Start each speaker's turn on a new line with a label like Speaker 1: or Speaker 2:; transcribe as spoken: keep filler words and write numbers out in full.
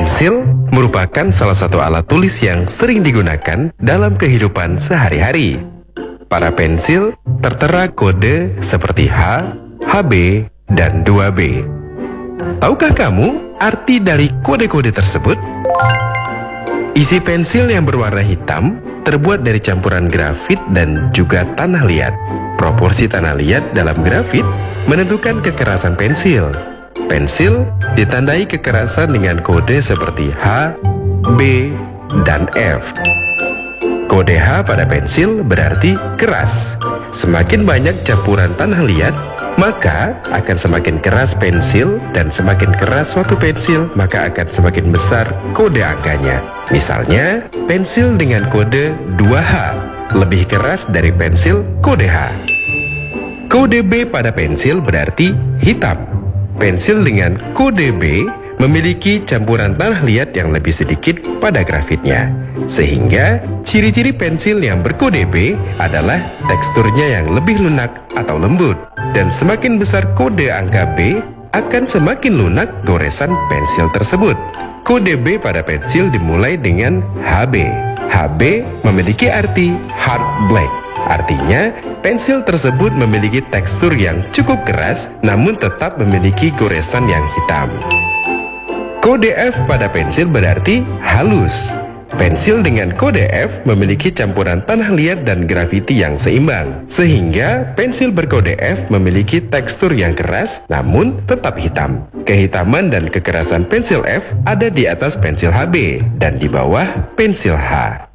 Speaker 1: Pensil merupakan salah satu alat tulis yang sering digunakan dalam kehidupan sehari-hari. Pada pensil tertera kode seperti H, H B, dan dua B. Tahukah kamu arti dari kode-kode tersebut? Isi pensil yang berwarna hitam terbuat dari campuran grafit dan juga tanah liat. Proporsi tanah liat dalam grafit menentukan kekerasan pensil. Pensil ditandai kekerasan dengan kode seperti H, B, dan F. Kode H pada pensil berarti keras. Semakin banyak campuran tanah liat, maka akan semakin keras pensil, dan semakin keras suatu pensil, maka akan semakin besar kode angkanya. Misalnya, pensil dengan kode dua H lebih keras dari pensil kode H. Kode B pada pensil berarti hitam. Pensil dengan kode B memiliki campuran tanah liat yang lebih sedikit pada grafitnya. Sehingga ciri-ciri pensil yang berkode B adalah teksturnya yang lebih lunak atau lembut. Dan semakin besar kode angka B, akan semakin lunak goresan pensil tersebut. Kode B pada pensil dimulai dengan H B. H B memiliki arti hard black. Artinya, pensil tersebut memiliki tekstur yang cukup keras, namun tetap memiliki goresan yang hitam. Kode F pada pensil berarti halus. Pensil dengan kode F memiliki campuran tanah liat dan grafiti yang seimbang, sehingga pensil berkode F memiliki tekstur yang keras, namun tetap hitam. Kehitaman dan kekerasan pensil F ada di atas pensil H B dan di bawah pensil H.